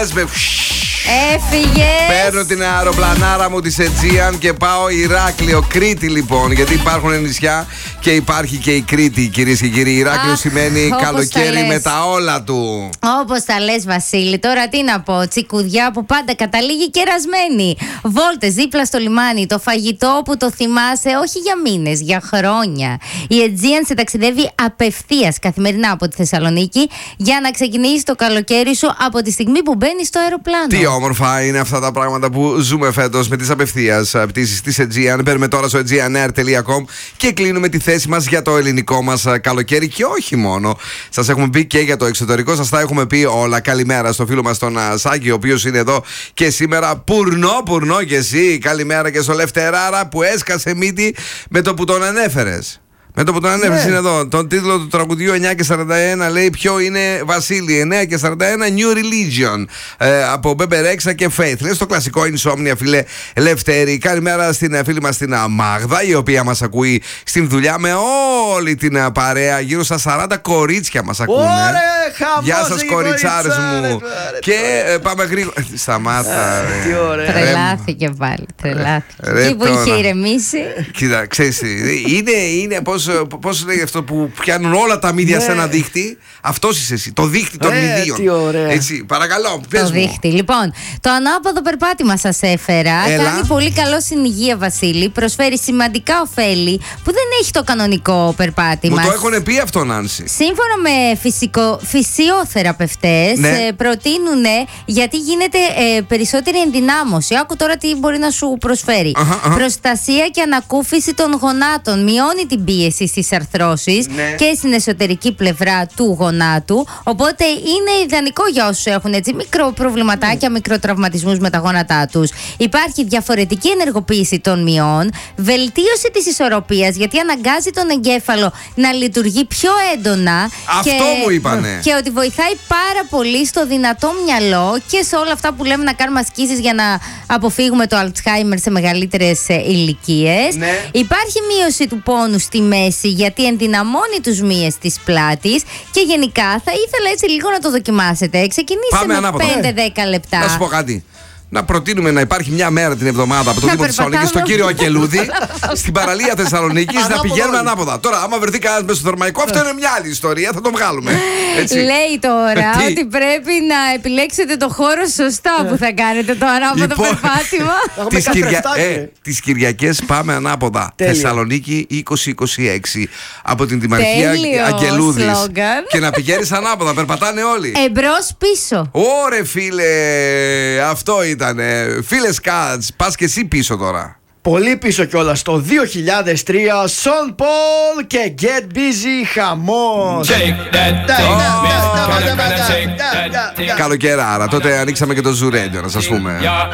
Έφυγε. Παίρνω την αεροπλανάρα μου της Aegean και πάω Ηράκλειο, Κρήτη λοιπόν. Γιατί υπάρχουν νησιά και υπάρχει και η Κρήτη, κυρίες και κύριοι. Ηράκλειο σημαίνει καλοκαίρι με τα όλα του. Όπως τα λες, Βασίλη. Τώρα τι να πω. Τσικουδιά που πάντα καταλήγει κερασμένη. Βόλτες δίπλα στο λιμάνι. Το φαγητό που το θυμάσαι όχι για μήνες, για χρόνια. Η Aegean σε ταξιδεύει απευθείας καθημερινά από τη Θεσσαλονίκη για να ξεκινήσει το καλοκαίρι σου από τη στιγμή που μπαίνει στο αεροπλάνο. Τι όμορφα είναι αυτά τα πράγματα που ζούμε φέτος με τις απευθείας πτήσεις της Aegean. Μπαίνουμε τώρα στο aegeanair.com και κλείνουμε τη θέση μας για το ελληνικό μας καλοκαίρι. Και όχι μόνο. Σας έχουμε πει και για το εξωτερικό, σας τα έχουμε πει όλα. Καλημέρα στο φίλο μας τον Σάκη, ο οποίος είναι εδώ και σήμερα. Πουρνό και εσύ. Καλημέρα και στο Λευτεράρα που έσκασε μύτη με το που τον ανέφερες. Με το που τον ανέβησε είναι εδώ. Τον τίτλο του τραγουδιού 9:41 λέει ποιο είναι, Βασίλη. 9:41 New Religion από Μπέμπε Ρέξα και Faith. Λες το κλασικό Insomnia, φίλε Λευτέρη. Καλημέρα στην φίλη μας την Μάγδα, η οποία μας ακούει στην δουλειά με όλη την παρέα. Γύρω στα 40 κορίτσια μας ακούνε. Γεια σας, κοριτσάρες μου. Και πάμε γρήγορα. Σταμάτα. Τρελάθηκε πάλι. Τρελάθηκε. Εκεί που είχε ηρεμήσει. Κοίτα, ξέρεις, είναι πώς λέει αυτό που πιάνουν όλα τα μύδια σε ένα δίχτυ. Αυτός είσαι εσύ, το δίχτυ των μυδίων. Τι ωραία. Έτσι, παρακαλώ, πες Το μου. δίχτυ. Λοιπόν, το ανάποδο περπάτημα σας έφερα. Έλα. Κάνει πολύ καλό στην υγεία, Βασίλη. Προσφέρει σημαντικά ωφέλη που δεν έχει το κανονικό περπάτημα. Μου το έχουν πει αυτό, Νάνση. Σύμφωνα με φυσιοθεραπευτές, προτείνουν γιατί γίνεται περισσότερη ενδυνάμωση. Άκου τώρα τι μπορεί να σου προσφέρει. Προστασία και ανακούφιση των γονάτων. Μειώνει την πίεση στις αρθρώσεις και στην εσωτερική πλευρά του γονάτου. Οπότε είναι ιδανικό για όσους έχουν έτσι μικροπροβληματάκια, μικροτραυματισμούς με τα γόνατά τους. Υπάρχει διαφορετική ενεργοποίηση των μειών, βελτίωση της ισορροπίας, γιατί αναγκάζει τον εγκέφαλο να λειτουργεί πιο έντονα. Αυτό μου είπανε. Και ότι βοηθάει πάρα πολύ στο δυνατό μυαλό και σε όλα αυτά που λέμε να κάνουμε ασκήσεις για να αποφύγουμε το Alzheimer σε μεγαλύτερες ηλικίες. Υπάρχει μείωση του πόνου στη μέση, γιατί ενδυναμώνει τους μύες της πλάτης. Και γενικά θα ήθελα έτσι λίγο να το δοκιμάσετε. Ξεκινήστε με 5-10 λεπτά. Να σου πω κάτι. Να προτείνουμε να υπάρχει μια μέρα την εβδομάδα από το Δήμο Θεσσαλονίκη στον κύριο Αγγελούδη στην παραλία Θεσσαλονίκης να πηγαίνουμε ανάποδα. Τώρα, άμα βρεθεί κανένας μέσα στο θερμαϊκό, αυτό είναι μια άλλη ιστορία, θα το βγάλουμε. Έτσι. Λέει τώρα ότι πρέπει να επιλέξετε το χώρο σωστά που θα κάνετε το ανάποδο περπάτημα. Τις Κυριακές πάμε ανάποδα. Θεσσαλονίκη 2026 από την Δημαρχία Αγγελούδης. Και να πηγαίνεις ανάποδα, περπατάνε όλοι. Εμπρός πίσω. Ωρε φίλε, αυτό ήταν. Φίλε Σκάτς, πας και εσύ πίσω τώρα. Πολύ πίσω κιόλας, το 2003, Sean Paul και Get Busy, χαμός. Καλοκαίρα, άρα τότε ανοίξαμε και το Zoo Radio, να σας πούμε.